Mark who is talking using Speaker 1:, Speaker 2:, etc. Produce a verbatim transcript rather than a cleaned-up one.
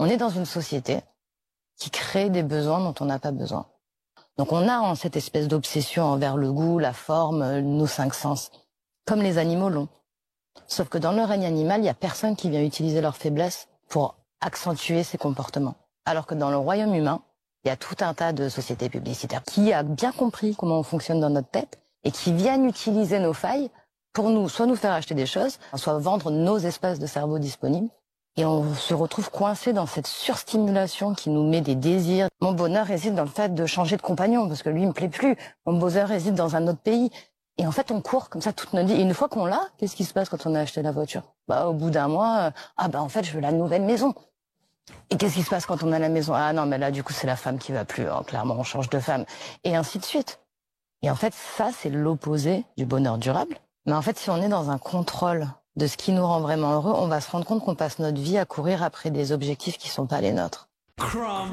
Speaker 1: On est dans une société qui crée des besoins dont on n'a pas besoin. Donc on a en cette espèce d'obsession envers le goût, la forme, nos cinq sens, comme les animaux l'ont. Sauf que dans le règne animal, il n'y a personne qui vient utiliser leur faiblesse pour accentuer ses comportements. Alors que dans le royaume humain, il y a tout un tas de sociétés publicitaires qui a bien compris comment on fonctionne dans notre tête et qui viennent utiliser nos failles pour nous, soit nous faire acheter des choses, soit vendre nos espaces de cerveau disponibles. Et on se retrouve coincé dans cette surstimulation qui nous met des désirs. Mon bonheur réside dans le fait de changer de compagnon, parce que lui, il me plaît plus. Mon bonheur réside dans un autre pays. Et en fait, on court comme ça toute notre vie. Et une fois qu'on l'a, qu'est-ce qui se passe quand on a acheté la voiture? Bah, au bout d'un mois, euh, ah bah en fait, je veux la nouvelle maison. Et qu'est-ce qui se passe quand on a la maison? Ah non, mais là, du coup, c'est la femme qui va plus. Hein. Clairement, on change de femme. Et ainsi de suite. Et en fait, ça, c'est l'opposé du bonheur durable. Mais en fait, si on est dans un contrôle de ce qui nous rend vraiment heureux, on va se rendre compte qu'on passe notre vie à courir après des objectifs qui sont pas les nôtres.